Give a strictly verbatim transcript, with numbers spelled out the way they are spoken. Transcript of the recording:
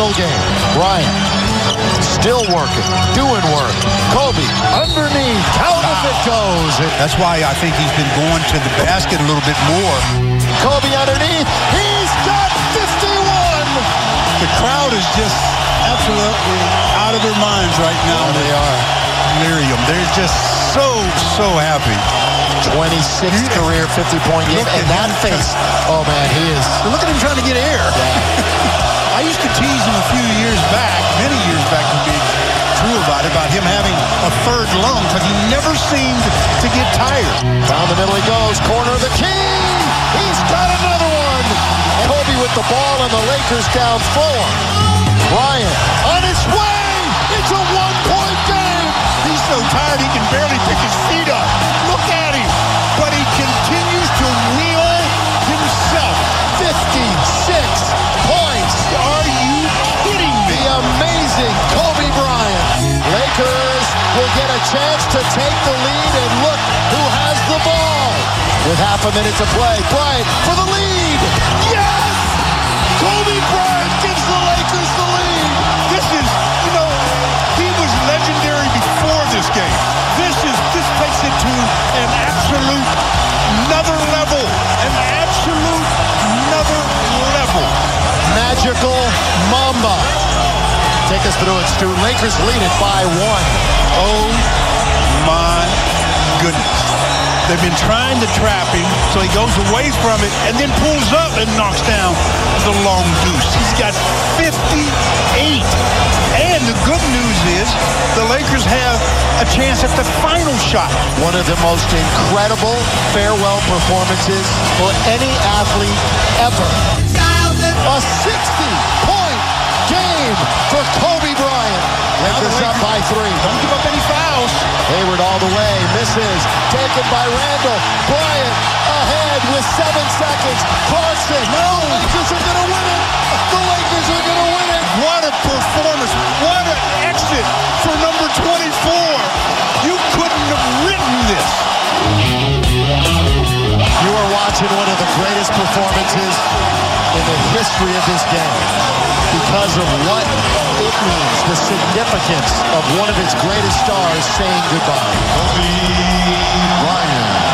final game. Bryant still working, doing work. Kobe underneath, count if it goes. That's why I think he's been going to the basket a little bit more. Kobe underneath, he's got fifty-one. The crowd is just absolutely out of their minds right now. Oh, they are. Delirium. They're just so, so happy. twenty-sixth career fifty-point game, and that face. Oh, man, he is. Look at him trying to get air. Yeah. I used to tease him a few years back, many years back to be true about it, about him having a third lung, because he never seemed to get tired. Down the middle he goes, corner of the key. He's got another one. Kobe with the ball, and the Lakers down four. Bryant on his way. It's a one-point game. He's so tired he can barely pick his feet up. Look at him. But he continues to wheel himself. fifty-six points. Are you kidding me? The amazing Kobe Bryant. Lakers will get a chance to take the lead, and look who has the ball. With half a minute to play, Bryant for the lead. Yes! Kobe Bryant gives the Lakers the lead. This is, you know, he was legendary before this game. This is, this takes it to an absolute another level. An absolute another level. Magical Mamba. Take us through it, Stu. Lakers lead it by one. Oh my goodness. They've been trying to trap him, so he goes away from it and then pulls up and knocks down the long deuce. He's got fifty-eight. And the good news is the Lakers have a chance at the final shot. One of the most incredible farewell performances for any athlete ever. A sixty-point game for Kobe Bryant. Lakers up by three. Don't give up any fouls. Hayward all the way, misses, taken by Randall. Bryant ahead with seven seconds. Clarkson, no, the Lakers are going to win it. The Lakers are going to win it. What a performance. What an exit for number twenty-four. You couldn't have written this. You are watching one of the greatest performances in the history of this game because of what it means, the significance of one of its greatest stars saying goodbye. Kobe Bryant.